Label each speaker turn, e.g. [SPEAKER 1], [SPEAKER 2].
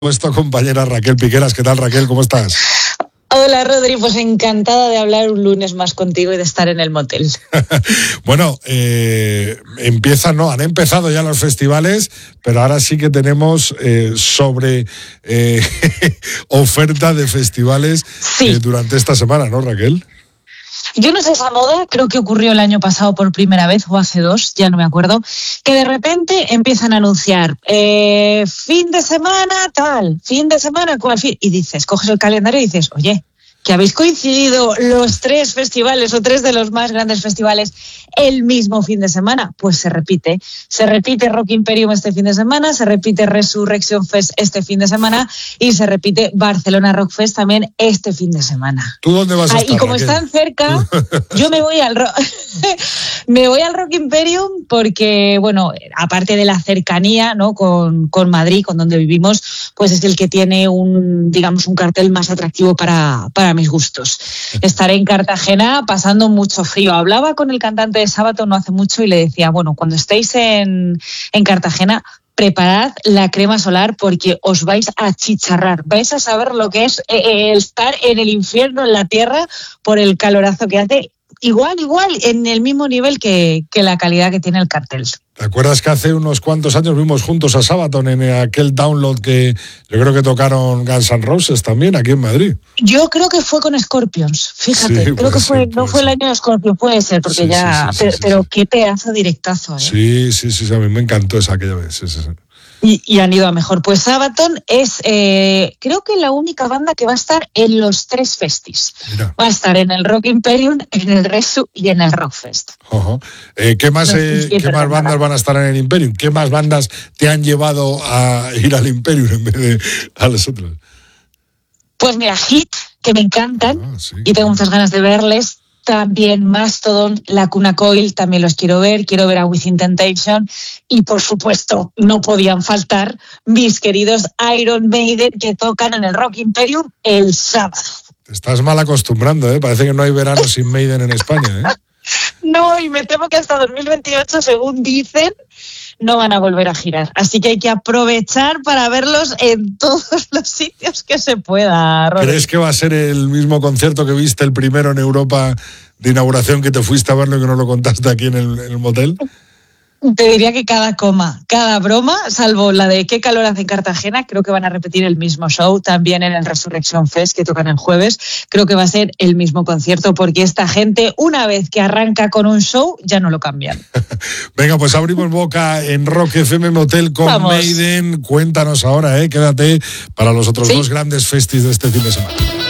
[SPEAKER 1] Nuestra compañera Raquel Piqueras. ¿Qué tal, Raquel? ¿Cómo estás?
[SPEAKER 2] Hola, Rodri, pues encantada de hablar un lunes más contigo y de estar en el motel.
[SPEAKER 1] Bueno, han empezado ya los festivales, pero ahora sí que tenemos oferta de festivales durante esta semana, ¿no, Raquel?
[SPEAKER 2] Yo no sé esa moda, creo que ocurrió el año pasado por primera vez, o hace 2, ya no me acuerdo, que de repente empiezan a anunciar fin de semana tal, fin de semana cual fin, y dices, coges el calendario y dices, oye, que habéis coincidido los 3 festivales o 3 de los más grandes festivales el mismo fin de semana. Pues se repite Rock Imperium este fin de semana, se repite Resurrection Fest este fin de semana y se repite Barcelona Rock Fest también este fin de semana.
[SPEAKER 1] ¿Tú dónde vas a estar,
[SPEAKER 2] y como
[SPEAKER 1] Raquel?
[SPEAKER 2] Están cerca, yo me voy al Rock Imperium porque, bueno, aparte de la cercanía, ¿no?, con Madrid, con donde vivimos, pues es el que tiene un cartel más atractivo para mis gustos. Estaré en Cartagena pasando mucho frío. Hablaba con el cantante de Sabaton no hace mucho y le decía, bueno, cuando estéis en Cartagena, preparad la crema solar porque os vais a achicharrar. Vais a saber lo que es estar en el infierno, en la tierra, por el calorazo que hace. Igual, en el mismo nivel que la calidad que tiene el cartel.
[SPEAKER 1] ¿Te acuerdas que hace unos cuantos años vimos juntos a Sabaton en aquel download que yo creo que tocaron Guns N' Roses también aquí en Madrid?
[SPEAKER 2] Yo creo que fue con Scorpions, fíjate,
[SPEAKER 1] sí,
[SPEAKER 2] creo que fue el año de Scorpions, puede ser, porque pero qué pedazo directazo, ¿eh?
[SPEAKER 1] Sí, a mí me encantó esa aquella vez, sí.
[SPEAKER 2] Y han ido a mejor. Pues Sabaton es, creo que la única banda que va a estar en los 3 festis.
[SPEAKER 1] Mira.
[SPEAKER 2] Va a estar en el Rock Imperium, en el Resu y en el Rock Fest.
[SPEAKER 1] Uh-huh. ¿Qué más bandas van a estar en el Imperium? ¿Qué más bandas te han llevado a ir al Imperium en vez de a los otros?
[SPEAKER 2] Pues mira, Hit, que me encantan y tengo muchas ganas de verles. También Mastodon, Lacuna Coil, también los quiero ver a Within Temptation y por supuesto no podían faltar mis queridos Iron Maiden que tocan en el Rock Imperium el sábado.
[SPEAKER 1] Te estás mal acostumbrando, parece que no hay verano sin Maiden en España,
[SPEAKER 2] No, y me temo que hasta 2028, según dicen, no van a volver a girar. Así que hay que aprovechar para verlos en todos los sitios que se pueda, Robert.
[SPEAKER 1] ¿Crees que va a ser el mismo concierto que viste el primero en Europa de inauguración, que te fuiste a verlo y que no lo contaste aquí en el motel?
[SPEAKER 2] Te diría que cada coma, cada broma, salvo la de qué calor hace en Cartagena, creo que van a repetir el mismo show, también en el Resurrection Fest que tocan el jueves, creo que va a ser el mismo concierto porque esta gente, una vez que arranca con un show, ya no lo cambian.
[SPEAKER 1] Venga, pues abrimos boca en Rock FM Motel con Maiden. Cuéntanos ahora, quédate para los otros 2 grandes festis de este fin de semana.